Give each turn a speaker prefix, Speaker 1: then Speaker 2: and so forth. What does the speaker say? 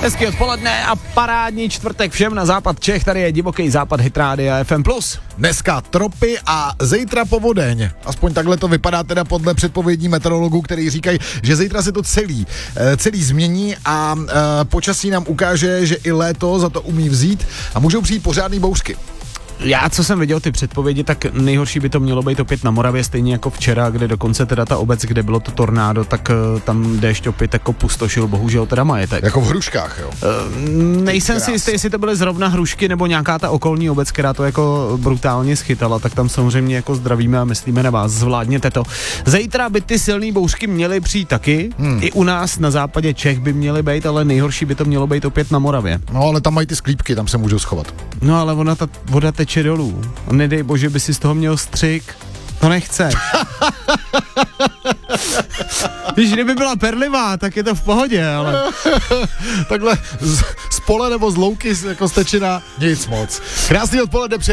Speaker 1: Hezky odpoledne a parádní čtvrtek všem na západ Čech, tady je divoký západ Hit Rádia FM+.
Speaker 2: Dneska tropy a zítra povodeň. Aspoň takhle to vypadá teda podle předpovědí meteorologů, který říkají, že zítra se to celý změní a počasí nám ukáže, že i léto za to umí vzít a můžou přijít pořádný bouřky.
Speaker 1: Já, co jsem viděl ty předpovědi, tak nejhorší by to mělo být opět na Moravě, stejně jako včera, kde dokonce teda ta obec, kde bylo to tornádo, tak tam déšť opět jako pustošil, bohužel teda majetek.
Speaker 2: Jako v Hruškách, jo?
Speaker 1: Nejsem si jistý, jestli to byly zrovna Hrušky nebo nějaká ta okolní obec, která to jako brutálně schytala, tak tam samozřejmě jako zdravíme a myslíme na vás, zvládněte to. Zítra by ty silný bouřky měly přijít taky, i u nás na západě Čech by měly být, ale nejhorší by to mělo být opět na Moravě.
Speaker 2: No ale tam mají ty sklípky, tam se můžou schovat.
Speaker 1: No ale ona ta voda teče dolů. A nedej bože, by si z toho měl střik. To nechceš. Když kdyby byla perlivá, tak je to v pohodě, ale...
Speaker 2: Takhle z pole nebo z louky jako stečina, nic moc. Krásný odpoledne přeje